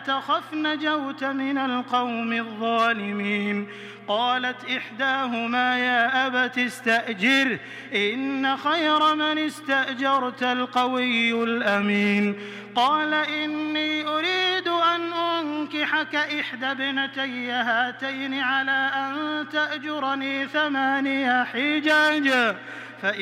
تخف نجوت من القوم الظالمين. قالت إحداهما يا أبت استأجره إن خير من استأجرت القوي الأمين. قال إني أريد أن أنكحك إحدى ابنتي هاتين على أن تأجرني 8 حجاج